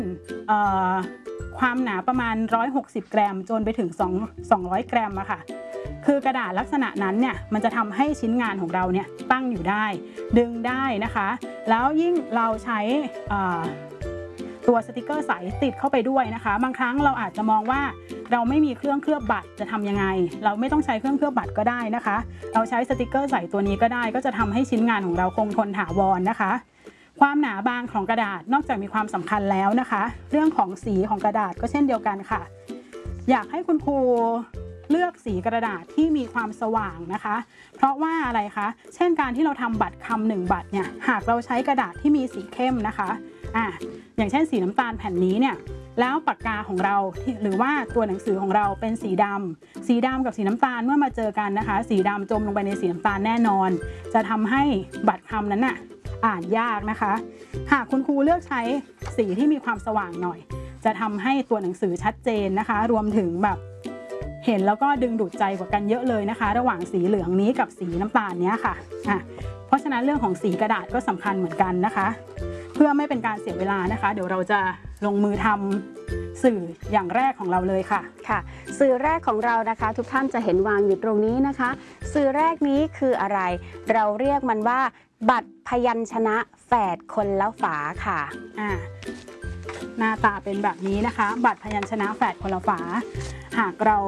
ความหนาประมาณ160 กรัมจนไปถึง200 กรัมอะค่ะคือกระดาษลักษณะนั้นเนี่ยมันจะทำให้ชิ้นงานของเราเนี่ยตั้งอยู่ได้ดึงได้นะคะแล้วยิ่งเราใช้ตัวสติกเกอร์ใสติดเข้าไปด้วยนะคะบางครั้งเราอาจจะมองว่าเราไม่มีเครื่องเคลือบบัตรจะทำยังไงเราไม่ต้องใช้เครื่องเคลือบบัตรก็ได้นะคะเราใช้สติกเกอร์ใสตัวนี้ก็ได้ก็จะทำให้ชิ้นงานของเราคงทนถาวรนะคะความหนาบางของกระดาษนอกจากมีความสำคัญแล้วนะคะเรื่องของสีของกระดาษก็เช่นเดียวกันค่ะอยากให้คุณครูเลือกสีกระดาษที่มีความสว่างนะคะเพราะว่าอะไรคะเช่นการที่เราทำบัตรคำ1 บัตรเนี่ยหากเราใช้กระดาษที่มีสีเข้มนะคะอย่างเช่นสีน้ำตาลแผ่นนี้เนี่ยแล้วปากกาของเราหรือว่าตัวหนังสือของเราเป็นสีดำกับสีน้ำตาลเมื่อมาเจอกันนะคะสีดำจมลงไปในสีน้ำตาลแน่นอนจะทำให้บัตรคำนั้นน่ะอ่านยากนะคะหากคุณครูเลือกใช้สีที่มีความสว่างหน่อยจะทำให้ตัวหนังสือชัดเจนนะคะรวมถึงแบบเห็นแล้วก็ดึงดูดใจกว่ากันเยอะเลยนะคะระหว่างสีเหลืองนี้กับสีน้ำตาลเนี้ยค่ะเพราะฉะนั้นเรื่องของสีกระดาษก็สำคัญเหมือนกันนะคะเพื่อไม่เป็นการเสียเวลานะคะเดี๋ยวเราจะลงมือทำสื่ออย่างแรกของเราเลยค่ะสื่อแรกของเรานะคะทุกท่านจะเห็นวางอยู่ตรงนี้นะคะสื่อแรกนี้คืออะไรเราเรียกมันว่าบัตรพยัญชนะแฝดคนละฝาค่ะหน้าตาเป็นแบบนี้นะคะบัตรพยัญชนะแฝดคนละฝาหากเรา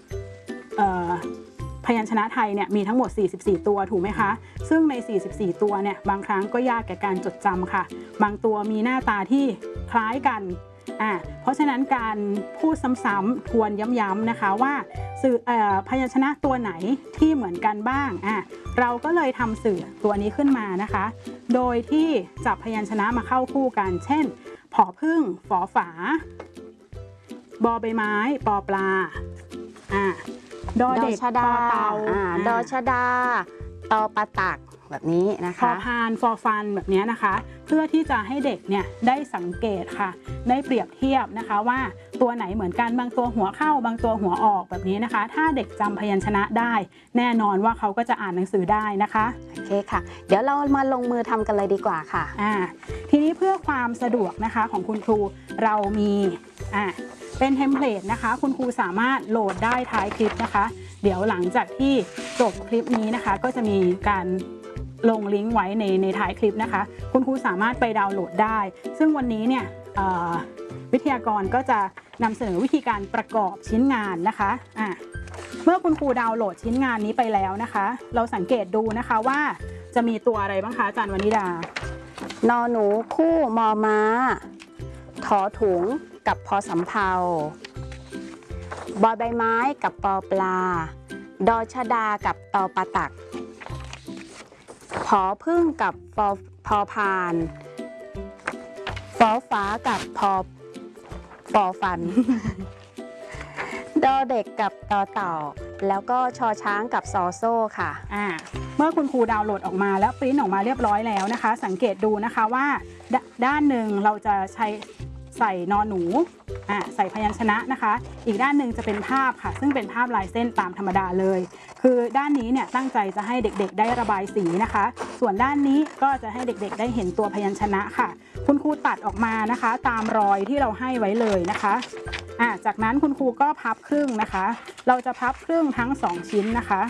พยัญชนะไทยเนี่ยมีทั้งหมด44ตัวถูกไหมคะซึ่งใน44ตัวเนี่ยบางครั้งก็ยากแก่การจดจำค่ะบางตัวมีหน้าตาที่คล้ายกันเพราะฉะนั้นการพูดซ้ำๆทวนย้ำๆนะคะว่าสื่อพยัญชนะตัวไหนที่เหมือนกันบ้างเราก็เลยทำสื่อตัวนี้ขึ้นมานะคะโดยที่จับพยัญชนะมาเข้าคู่กันเช่นผอพึ่งฝอฝาบอใบไม้ปอปลาดอเด็กปอเตาดอชดาตอปะตักแบบนี้นะคะพอพานฟอฟันแบบนี้นะคะเพื่อที่จะให้เด็กเนี่ยได้สังเกตค่ะได้เปรียบเทียบนะคะว่าตัวไหนเหมือนกันบางตัวหัวเข้าบางตัวหัวออกแบบนี้นะคะถ้าเด็กจำพยัญชนะได้แน่นอนว่าเขาก็จะอ่านหนังสือได้นะคะโอเคค่ะเดี๋ยวเรามาลงมือทำกันเลยดีกว่าค่ะทีนี้เพื่อความสะดวกนะคะของคุณครูเรามีเป็นเทมเพลตนะคะคุณครูสามารถโหลดได้ท้ายคลิปนะคะเดี๋ยวหลังจากที่จบคลิปนี้นะคะก็จะมีการลงลิงก์ไว้ในท้ายคลิปนะคะคุณครูสามารถไปดาวน์โหลดได้ซึ่งวันนี้เนี่ยวิทยากรก็จะนำเสนอวิธีการประกอบชิ้นงานนะคะเมื่อคุณครูดาวน์โหลดชิ้นงานนี้ไปแล้วนะคะเราสังเกตดูนะคะว่าจะมีตัวอะไรบ้างคะอาจารย์วนิดานอหนูคู่มอม้าถอถุงกับพอสำเภาบอใบไม้กับปอปลาดอชดากับตอปะตักผอพึ่งกับพอพานฟอฟ้ากับปอฟันดอเด็กกับตอเต่าแล้วก็ชอช้างกับซอโซ่ค่ะเมื่อคุณครูดาวน์โหลดออกมาแล้วปริ้นออกมาเรียบร้อยแล้วนะคะสังเกตดูนะคะว่าด้านหนึ่งเราจะใส่นอหนูใส่พยัญชนะนะคะอีกด้านหนึ่งจะเป็นภาพค่ะซึ่งเป็นภาพลายเส้นตามธรรมดาเลยคือด้านนี้เนี่ยตั้งใจจะให้เด็กๆได้ระบายสีนะคะส่วนด้านนี้ก็จะให้เด็กๆได้เห็นตัวพยัญชนะค่ะคุณครูตัดออกมานะคะตามรอยที่เราให้ไว้เลยนะคะจากนั้นคุณครูก็พับครึ่งนะคะเราจะพับครึ่งทั้ง2ชิ้นนะคะ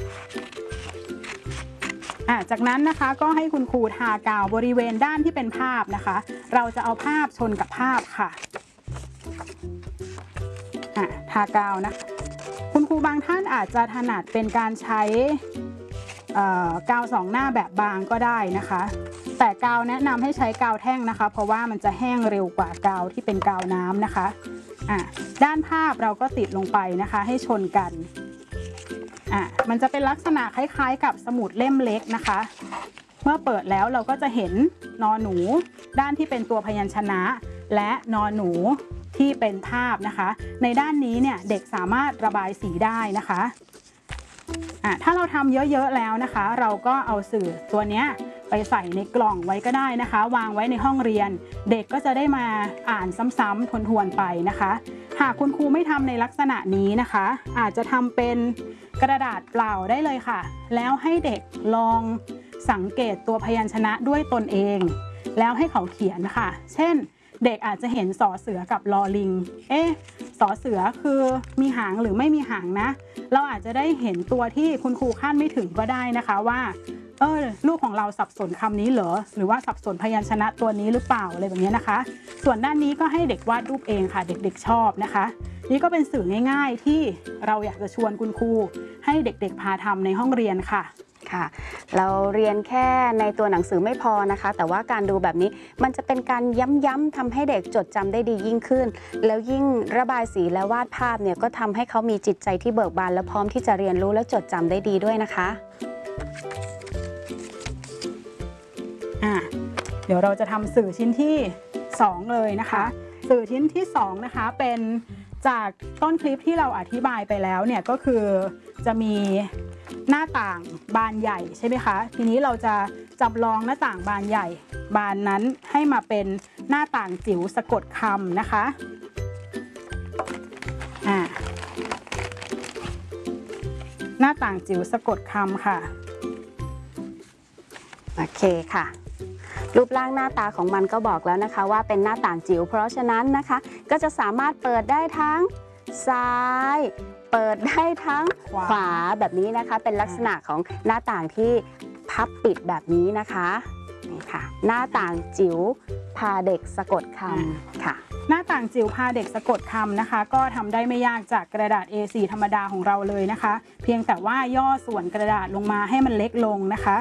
จากนั้นนะคะก็ให้คุณครูทากาวบริเวณด้านที่เป็นภาพนะคะเราจะเอาภาพชนกับภาพค่ะทากาวนะคุณครูบางท่านอาจจะถนัดเป็นการใช้กาว2 หน้าแบบบางก็ได้นะคะแต่กาวแนะนำให้ใช้กาวแท่งนะคะเพราะว่ามันจะแห้งเร็วกว่ากาวที่เป็นกาวน้ำนะคะด้านภาพเราก็ติดลงไปนะคะให้ชนกันมันจะเป็นลักษณะคล้ายๆกับสมุดเล่มเล็กนะคะเมื่อเปิดแล้วเราก็จะเห็นนอหนูด้านที่เป็นตัวพยัญชนะและนอหนูที่เป็นภาพนะคะในด้านนี้เนี่ยเด็กสามารถระบายสีได้นะคะถ้าเราทำเยอะๆแล้วนะคะเราก็เอาสื่อตัวนี้ไปใส่ในกล่องไว้ก็ได้นะคะวางไว้ในห้องเรียนเด็กก็จะได้มาอ่านซ้ำๆทวนๆไปนะคะหากคุณครูไม่ทำในลักษณะนี้นะคะอาจจะทำเป็นกระดาษเปล่าได้เลยค่ะแล้วให้เด็กลองสังเกตตัวพยัญชนะด้วยตนเองแล้วให้เขาเขียนค่ะเช่นเด็กอาจจะเห็นสอเสือกับลอลิงสอเสือคือมีหางหรือไม่มีหางนะเราอาจจะได้เห็นตัวที่คุณครูคาดไม่ถึงก็ได้นะคะว่าลูกของเราสับสนคำนี้เหรอหรือว่าสับสนพยัญชนะตัวนี้หรือเปล่าอะไรแบบนี้นะคะส่วนด้านนี้ก็ให้เด็กวาดรูปเองค่ะเด็กๆชอบนะคะนี่ก็เป็นสื่อง่ายๆที่เราอยากจะชวนคุณครูให้เด็กๆพาทำในห้องเรียนค่ะค่ะเราเรียนแค่ในตัวหนังสือไม่พอนะคะแต่ว่าการดูแบบนี้มันจะเป็นการย้ำๆทำให้เด็กจดจำได้ดียิ่งขึ้นแล้วยิ่งระบายสีและวาดภาพเนี่ยก็ทำให้เขามีจิตใจที่เบิกบานและพร้อมที่จะเรียนรู้และจดจำได้ดีด้วยนะคะเดี๋ยวเราจะทำสื่อชิ้นที่2เลยนะคะสื่อชิ้นที่2นะคะเป็นจากต้นคลิปที่เราอธิบายไปแล้วเนี่ยก็คือจะมีหน้าต่างบานใหญ่ใช่ไหมคะทีนี้เราจะจำลองหน้าต่างบานใหญ่บานนั้นให้มาเป็นหน้าต่างจิ๋วสะกดคำนะคะหน้าต่างจิ๋วสะกดคำค่ะโอเคค่ะรูปร่างหน้าตาของมันก็บอกแล้วนะคะว่าเป็นหน้าต่างจิ๋วเพราะฉะนั้นนะคะก็จะสามารถเปิดได้ทั้งซ้ายเปิดได้ทั้งขวาแบบนี้นะคะเป็นลักษณะของหน้าต่างที่พับปิดแบบนี้นะคะนี่ค่ะหน้าต่างจิ๋วพาเด็กสะกดคำค่ะหน้าต่างจิ๋วพาเด็กสะกดคำนะคะก็ทำได้ไม่ยากจากกระดาษ A4 ธรรมดาของเราเลยนะคะเพียงแต่ว่าย่อส่วนกระดาษลงมาให้มันเล็กลงนะคะ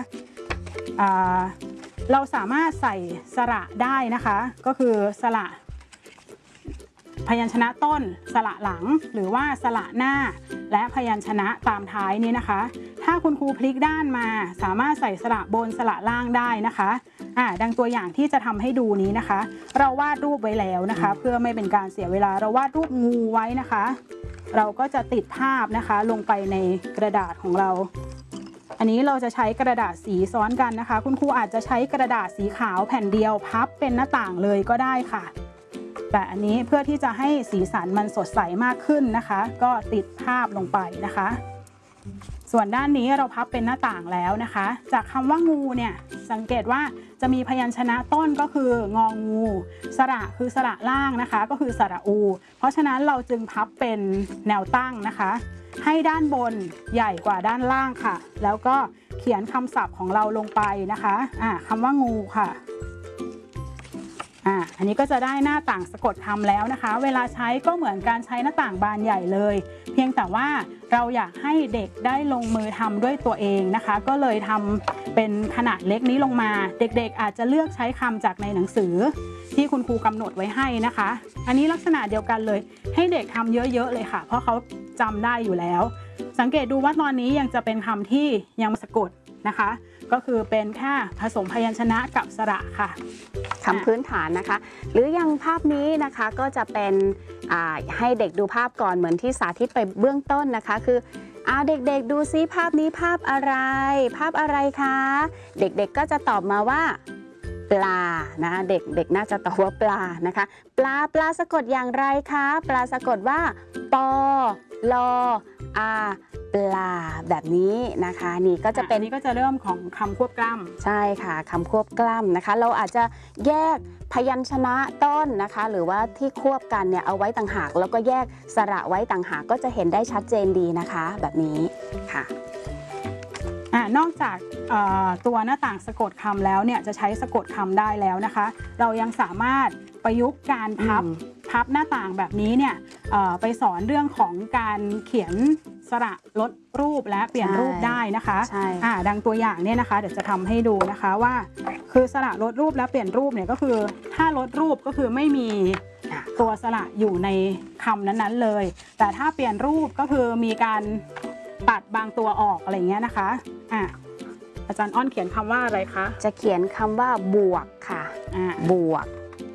เราสามารถใส่สระได้นะคะก็คือสระพยัญชนะต้นสระหลังหรือว่าสระหน้าและพยัญชนะตามท้ายนี้นะคะถ้าคุณครูพลิกด้านมาสามารถใส่สระบนสระล่างได้นะคะดังตัวอย่างที่จะทำให้ดูนี้นะคะเราวาดรูปไว้แล้วนะคะเพื่อไม่เป็นการเสียเวลาเราวาดรูปงูไว้นะคะเราก็จะติดภาพนะคะลงไปในกระดาษของเราอันนี้เราจะใช้กระดาษสีซ้อนกันนะคะคุณครูอาจจะใช้กระดาษสีขาวแผ่นเดียวพับเป็นหน้าต่างเลยก็ได้ค่ะแต่อันนี้เพื่อที่จะให้สีสันมันสดใสมากขึ้นนะคะก็ติดภาพลงไปนะคะส่วนด้านนี้เราพับเป็นหน้าต่างแล้วนะคะจากคำว่างูเนี่ยสังเกตว่าจะมีพยัญชนะต้นก็คืององูสระคือสระล่างนะคะก็คือสระอูเพราะฉะนั้นเราจึงพับเป็นแนวตั้งนะคะให้ด้านบนใหญ่กว่าด้านล่างค่ะแล้วก็เขียนคำศัพท์ของเราลงไปนะคะคำว่างูค่ะอันนี้ก็จะได้หน้าต่างสะกดคำแล้วนะคะเวลาใช้ก็เหมือนการใช้หน้าต่างบานใหญ่เลยเพียงแต่ว่าเราอยากให้เด็กได้ลงมือทำด้วยตัวเองนะคะก็เลยทำเป็นขนาดเล็กนี้ลงมาเด็กๆอาจจะเลือกใช้คำจากในหนังสือที่คุณครูกำหนดไว้ให้นะคะอันนี้ลักษณะเดียวกันเลยให้เด็กทำเยอะๆเลยค่ะเพราะเขาจำได้อยู่แล้วสังเกตดูว่าตอนนี้ยังจะเป็นคำที่ยังสะกดนะคะก็คือเป็นแค่ผสมพยัญชนะกับสระค่ะคำพื้นฐานนะคะหรืออย่างภาพนี้นะคะก็จะเป็นให้เด็กดูภาพก่อนเหมือนที่สาธิตไปเบื้องต้นนะคะคือเด็กๆดูซิภาพนี้ภาพอะไรคะเด็กๆก็จะตอบมาว่าปลานะเด็กๆน่าจะตอบว่าปลานะคะปลาสะกดอย่างไรคะปลาสะกดว่าปอลออาปลาแบบนี้นะคะนี่ก็จะเป็นนี้ก็จะเริ่มของคำควบกล้ำใช่ค่ะคำควบกล้ำนะคะเราอาจจะแยกพยัญชนะต้นนะคะหรือว่าที่ควบกันเนี่ยเอาไว้ต่างหากแล้วก็แยกสระไว้ต่างหากก็จะเห็นได้ชัดเจนดีนะคะแบบนี้ค่ะนอกจากตัวหน้าต่างสะกดคำแล้วเนี่ยจะใช้สะกดคำได้แล้วนะคะเรายังสามารถประยุกต์การพับหน้าต่างแบบนี้เนี่ยไปสอนเรื่องของการเขียนสระลดรูปและเปลี่ยนรูปได้นะคะดังตัวอย่างเนี่ยนะคะเดี๋ยวจะทำให้ดูนะคะว่าคือสระลดรูปและเปลี่ยนรูปเนี่ยก็คือถ้าลดรูปก็คือไม่มีตัวสระอยู่ในคำนั้นๆเลยแต่ถ้าเปลี่ยนรูปก็คือมีการตัดบางตัวออกอะไรเงี้ยนะคะอาจารย์อ้อนเขียนคำว่าอะไรคะจะเขียนคำว่าบวกค่ะบวก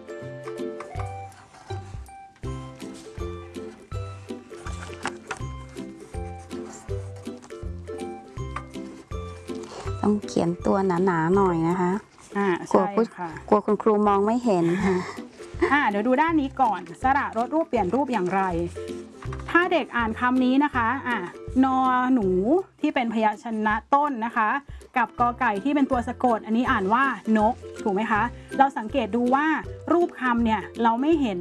ต้องเขียนตัวหนาๆหน่อยนะคะกลัวคุณครูมองไม่เห็นเดี๋ยวดูด้านนี้ก่อนสระลดรูปเปลี่ยนรูปอย่างไรถ้าเด็กอ่านคำนี้นะคะนอหนูที่เป็นพยัญชนะต้นนะคะกับกอไก่ที่เป็นตัวสะกดอันนี้อ่านว่านกถูกไหมคะเราสังเกตดูว่ารูปคำเนี่ยเราไม่เห็น